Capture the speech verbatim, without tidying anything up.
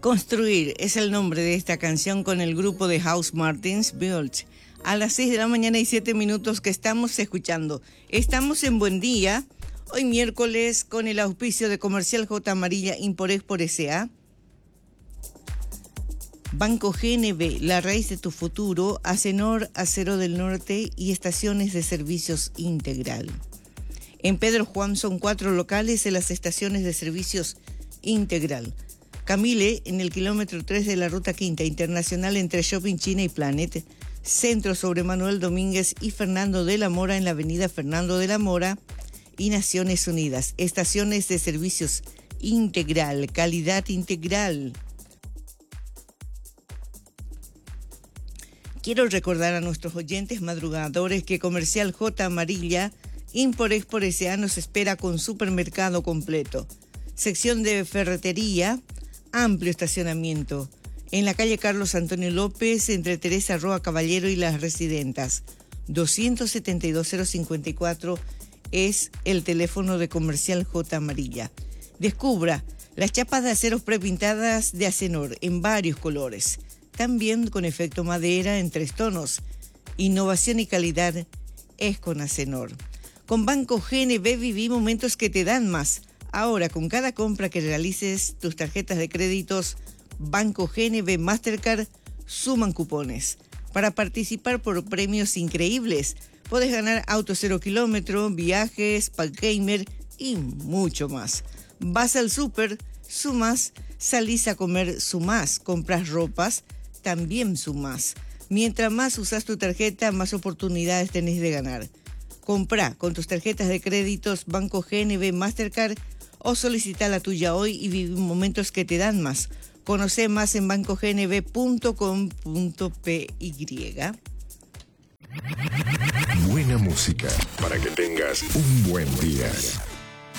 Construir es el nombre de esta canción con el grupo de House Martins Built. A las seis de la mañana y siete minutos que estamos escuchando. Estamos en Buen Día, hoy miércoles, con el auspicio de Comercial J. Amarilla Import-Export S A Banco G N B, la raíz de tu futuro, Acenor, Acero del Norte y estaciones de servicios integral. En Pedro Juan son cuatro locales en las estaciones de servicios integral. Camile, en el kilómetro tres de la Ruta Quinta Internacional entre Shopping China y Planet. Centro sobre Manuel Domínguez y Fernando de la Mora en la avenida Fernando de la Mora y Naciones Unidas. Estaciones de servicios integral, calidad integral. Quiero recordar a nuestros oyentes madrugadores que Comercial J. Amarilla Import-Export S A nos espera con supermercado completo. Sección de ferretería, amplio estacionamiento. En la calle Carlos Antonio López, entre Teresa Roa Caballero y Las Residentas. doscientos setenta y dos cero cincuenta y cuatro es el teléfono de Comercial J. Amarilla. Descubra las chapas de aceros prepintadas de Acenor en varios colores. También con efecto madera en tres tonos. Innovación y calidad es con Acenor. Con Banco G N B viví momentos que te dan más. Ahora, con cada compra que realices, tus tarjetas de créditos Banco G N B Mastercard suman cupones. Para participar por premios increíbles, puedes ganar auto cero kilómetro, viajes, pack gamer y mucho más. Vas al súper, sumas, salís a comer, sumás, compras ropas, también sumás. Mientras más usas tu tarjeta, más oportunidades tenés de ganar. Comprá con tus tarjetas de créditos Banco G N B Mastercard o solicita la tuya hoy y vive momentos que te dan más. Conoce más en banco g n b punto com punto p y. Buena música para que tengas un buen día.